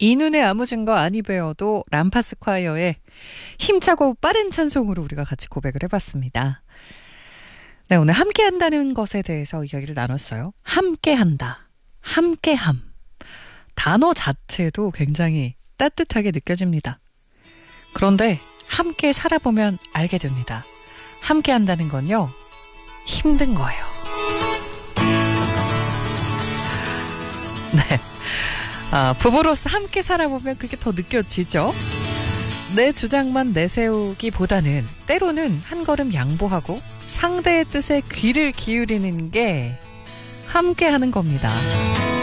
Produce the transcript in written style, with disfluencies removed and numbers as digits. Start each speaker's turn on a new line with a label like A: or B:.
A: 이 눈에 아무 증거 아니 배워도 람파스 콰이어의 힘차고 빠른 찬송으로 우리가 같이 고백을 해봤습니다. 네, 오늘 함께한다는 것에 대해서 이야기를 나눴어요. 함께한다, 함께함. 단어 자체도 굉장히 따뜻하게 느껴집니다. 그런데 함께 살아보면 알게 됩니다. 함께한다는 건요, 힘든 거예요. 네. 부부로서 함께 살아보면 그게 더 느껴지죠. 내 주장만 내세우기보다는 때로는 한 걸음 양보하고 상대의 뜻에 귀를 기울이는 게 함께 하는 겁니다.